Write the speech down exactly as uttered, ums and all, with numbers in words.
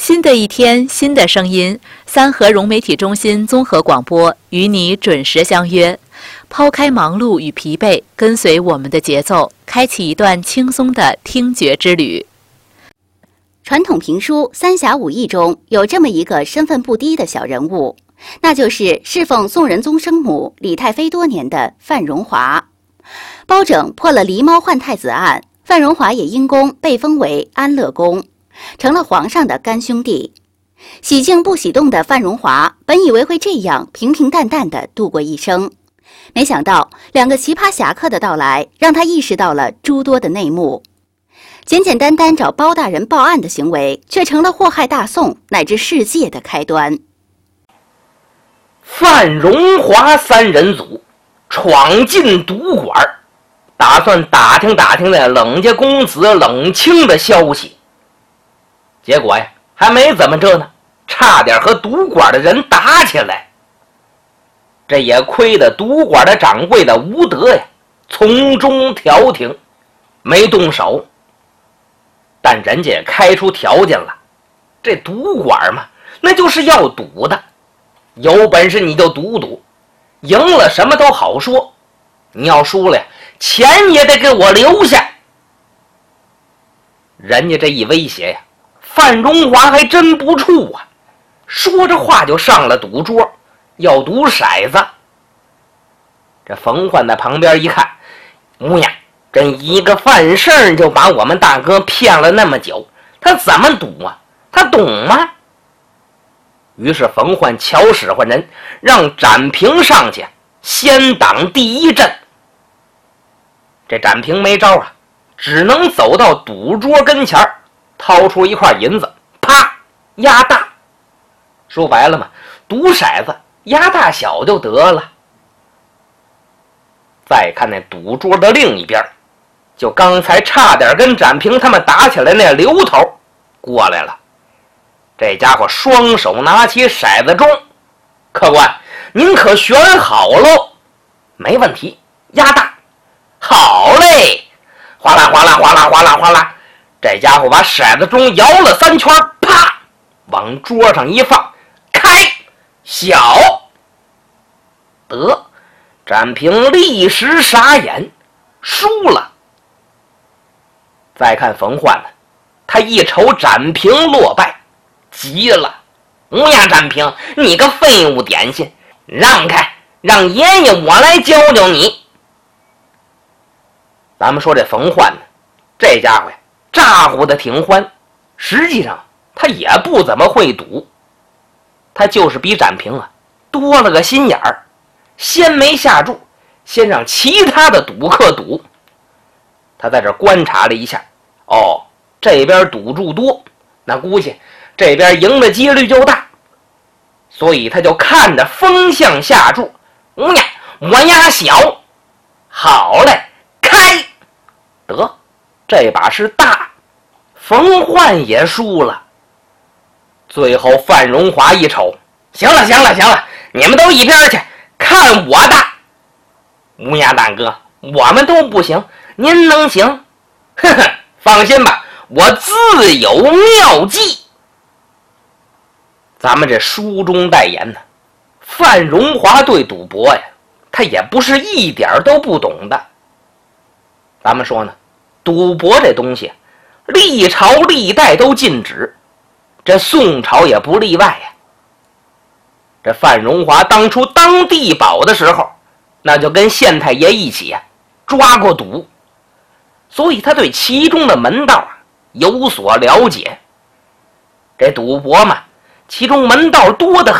新的一天，新的声音，三河融媒体中心综合广播与你准时相约。抛开忙碌与疲惫，跟随我们的节奏，开启一段轻松的听觉之旅。 传统评书《三侠五义》中有这么一个身份不低的小人物，那就是侍奉宋仁宗生母李太妃多年的范荣华。包拯破了狸猫换太子案，范荣华也因功被封为安乐公，成了皇上的干兄弟。喜静不喜动的范荣华本以为会这样平平淡淡地度过一生，没想到两个奇葩侠客的到来，让他意识到了诸多的内幕。简简单单找包大人报案的行为，却成了祸害大宋乃至世界的开端。 范荣华三人组闯进赌馆，打算打听打听那冷家公子冷清的消息。结果呀，还没怎么着呢，差点和赌馆的人打起来。这也亏得赌馆的掌柜的吴德呀，从中调停，没动手。但人家也开出条件了，这赌馆嘛，那就是要赌的，有本事你就赌赌，赢了什么都好说，你要输了呀，钱也得给我留下。人家这一威胁呀，范荣华还真不怵啊，说着话就上了赌桌，要赌骰子。这冯焕在旁边一看，乌呀，这一个犯事儿就把我们大哥骗了那么久，他怎么赌啊？他懂吗？于是冯焕巧使唤人，让展平上去先挡第一阵。这展平没招啊，只能走到赌桌跟前，掏出一块银子，啪压大。说白了嘛，赌骰子压大小就得了。再看那赌桌的另一边，就刚才差点跟展平他们打起来那刘头过来了。这家伙双手拿起骰子盅，客官您可选好喽？没问题，压大。好嘞，哗啦哗啦哗啦哗啦哗啦，这家伙把骰子盅摇了三圈，啪往桌上一放，开小。得，展平立时傻眼，输了。再看冯焕呢，他一瞅展平落败，急了，乌鸦展平，你个废物点心，让开，让爷爷我来教教你。咱们说这冯焕呢，这家伙呀，咋呼的挺欢，实际上他也不怎么会赌，他就是比展平啊多了个心眼儿，先没下注，先让其他的赌客赌。他在这观察了一下，哦，这边赌注多，那估计这边赢的几率就大，所以他就看着风向下注，嗯呀，我压小，好嘞，开，得，这把是大，冯焕也输了。最后范荣华一瞅，行了行了行了，你们都一边去，看我的。乌鸦大哥，我们都不行，您能行？呵呵，放心吧，我自有妙计。咱们这书中代言呢，范荣华对赌博呀，他也不是一点都不懂的。咱们说呢，赌博这东西，历朝历代都禁止，这宋朝也不例外呀。这范荣华当初当地保的时候，那就跟县太爷一起啊抓过赌，所以他对其中的门道啊有所了解。这赌博嘛，其中门道多得